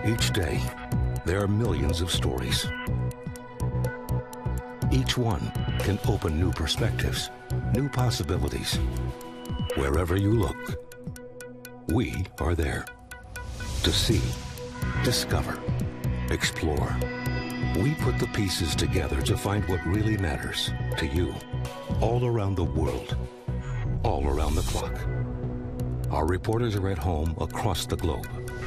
Each day, there are millions of stories. Each one can open new perspectives, new possibilities. Wherever you look, we are there to see, discover, explore. We put the pieces together to find what really matters to you, all around the world, all around the clock. Our reporters are at home across the globe,